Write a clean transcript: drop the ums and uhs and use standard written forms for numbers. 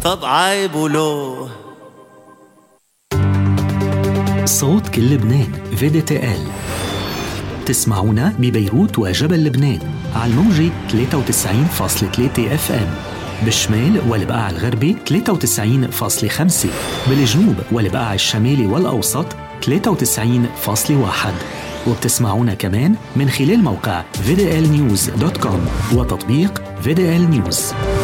طب عيبه له. صوت كل لبنان VDTL. تسمعونا ببيروت وجبل لبنان على الموجة 93.3 FM، بالشمال والبقاع الغربي 93.5، بالجنوب والبقاع الشمالي والأوسط 93.1، وبتسمعونا كمان من خلال موقع VDLnews.com وتطبيق VDL News.